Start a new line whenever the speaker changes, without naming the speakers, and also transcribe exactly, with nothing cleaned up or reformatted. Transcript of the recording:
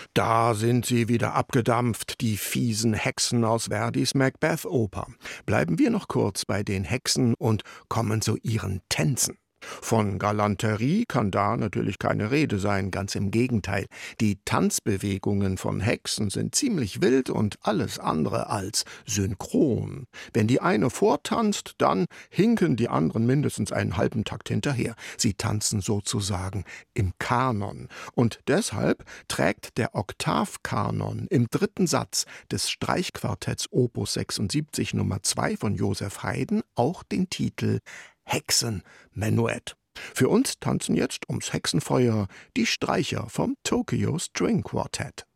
Da sind sie wieder abgedampft, die fiesen Hexen aus Verdis Macbeth-Oper. Bleiben wir noch kurz bei den Hexen und kommen zu ihren Tänzen. Von Galanterie kann da natürlich keine Rede sein, ganz im Gegenteil. Die Tanzbewegungen von Hexen sind ziemlich wild und alles andere als synchron. Wenn die eine vortanzt, dann hinken die anderen mindestens einen halben Takt hinterher. Sie tanzen sozusagen im Kanon. Und deshalb trägt der Oktavkanon im dritten Satz des Streichquartetts Opus sechsundsiebzig Nummer zwei von Joseph Haydn auch den Titel Hexenmenuett. Für uns tanzen jetzt ums Hexenfeuer die Streicher vom Tokyo String Quartet.